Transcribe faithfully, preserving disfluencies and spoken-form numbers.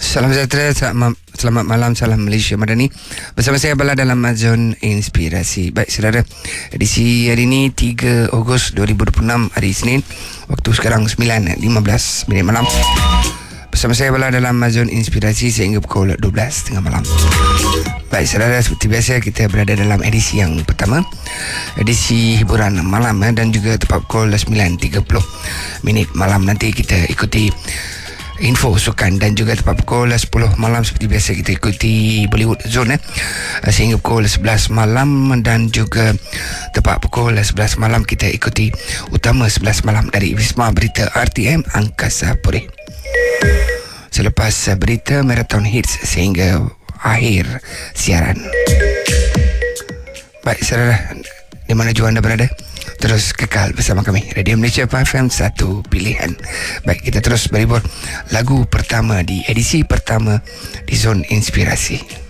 Salam sejahtera, selamat, selamat malam, salam Malaysia Madani. Bersama saya Bala dalam Zon Inspirasi. Baik saudara, edisi hari ini tiga Ogos dua ribu dua puluh enam, hari Isnin. Waktu sekarang sembilan lima belas minit malam. Bersama saya Bala dalam Zon Inspirasi sehingga pukul dua belas tengah malam. Baik saudara, seperti biasa kita berada dalam edisi yang pertama, edisi hiburan malam, dan juga tepat pukul sembilan tiga puluh minit malam nanti kita ikuti info sukan, dan juga tepat pukul sepuluh malam seperti biasa kita ikuti Bollywood Zone eh. sehingga pukul sebelas malam, dan juga tepat pukul sebelas malam kita ikuti Utama sebelas malam dari Wisma Berita R T M Angkasa Puri. Selepas berita Marathon Hits sehingga akhir siaran. Baik saudara, di mana jua anda berada, terus kekal bersama kami Radio Malaysia F M, satu pilihan. Baik, kita terus berhibur. Lagu pertama di edisi pertama di Zon Inspirasi.